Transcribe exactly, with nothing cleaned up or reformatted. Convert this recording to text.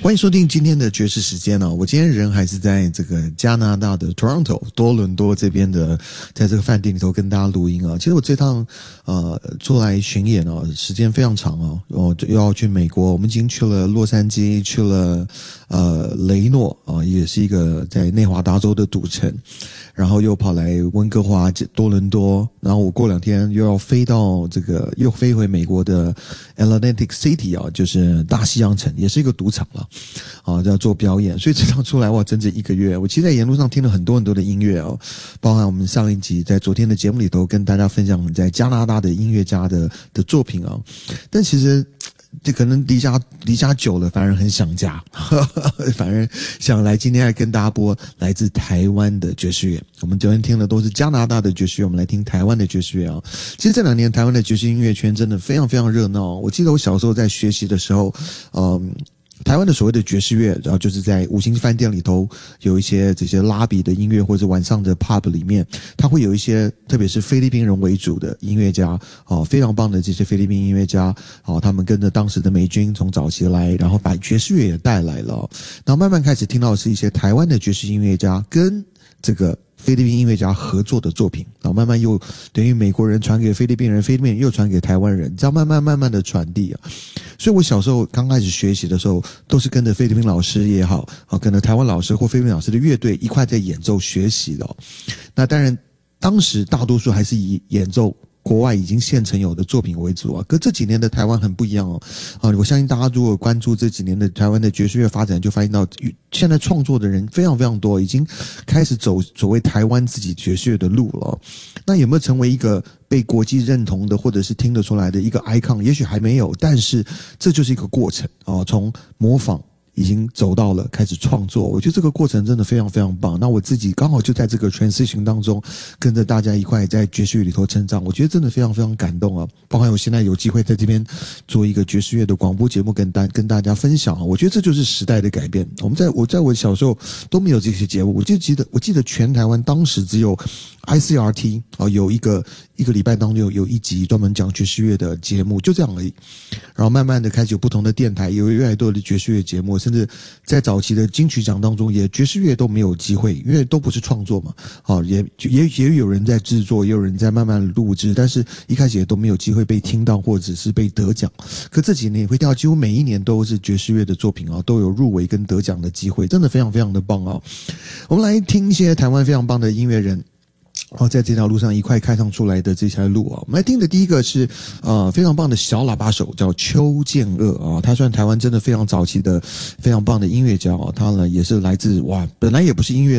欢迎收听今天的爵士时间哦。我今天人还是在这个加拿大的 Toronto 多伦多这边的，在这个饭店里头跟大家录音啊。其实我这趟呃出来巡演哦，时间非常长哦，我又要去美国，我们已经去了洛杉矶，去了呃雷诺啊，也是一个在内华达州的赌城，然后又跑来温哥华、多伦多，然后我过两天又要飞到这个又飞回美国的 Atlantic City 啊，就是大西洋城，也是一个赌场了。啊，要做表演，所以这趟出来哇，整整一个月。我其实在沿路上听了很多很多的音乐哦，包含我们上一集在昨天的节目里头跟大家分享在加拿大的音乐家的的作品啊。但其实这可能离家离家久了，反而很想家，呵呵反而想来今天来跟大家播来自台湾的爵士乐。我们昨天听的都是加拿大的爵士乐，我们来听台湾的爵士乐啊。其实这两年台湾的爵士音乐圈真的非常非常热闹。我记得我小时候在学习的时候，嗯。台湾的所谓的爵士乐，然后就是在五星饭店里头有一些这些拉比的音乐，或者晚上的 pub 里面，它会有一些特别是菲律宾人为主的音乐家，哦，非常棒的这些菲律宾音乐家，哦，他们跟着当时的美军从早期来，然后把爵士乐也带来了，然后慢慢开始听到的是一些台湾的爵士音乐家跟这个菲律宾音乐家合作的作品，然后慢慢又等于美国人传给菲律宾人，菲律宾人又传给台湾人，这样慢慢慢慢的传递啊。所以我小时候刚开始学习的时候，都是跟着菲律宾老师也好，啊，跟着台湾老师或菲律宾老师的乐队一块在演奏学习的哦。那当然，当时大多数还是以演奏国外已经现成有的作品为主啊，可这几年的台湾很不一样哦。啊，我相信大家如果关注这几年的台湾的爵士乐发展，就发现到现在创作的人非常非常多，已经开始走所谓台湾自己爵士乐的路了。那有没有成为一个被国际认同的，或者是听得出来的一个 icon？ 也许还没有，但是这就是一个过程啊，从模仿已经走到了开始创作，我觉得这个过程真的非常非常棒。那我自己刚好就在这个 transition 当中，跟着大家一块在爵士乐里头成长，我觉得真的非常非常感动啊！包括我现在有机会在这边做一个爵士乐的广播节目，跟大跟大家分享啊，我觉得这就是时代的改变。我们在我在我小时候都没有这些节目，我就记得我记得全台湾当时只有 I C R T 啊，有一个一个礼拜当中有有一集专门讲爵士乐的节目，就这样而已。然后慢慢的开始有不同的电台，有越来越多的爵士乐节目，甚至在早期的金曲奖当中，也爵士乐都没有机会，因为都不是创作嘛，好，也也也有人在制作，也有人在慢慢录制，但是一开始也都没有机会被听到，或者是被得奖。可这几年也会听到，几乎每一年都是爵士乐的作品啊，都有入围跟得奖的机会，真的非常非常的棒啊！我们来听一些台湾非常棒的音乐人。哦，在这条路上一块开创出来的这条路啊，我们来听的第一个是呃非常棒的小喇叭手，叫邱建恶啊，他算台湾真的非常早期的非常棒的音乐家啊，他呢也是来自哇，本来也不是音乐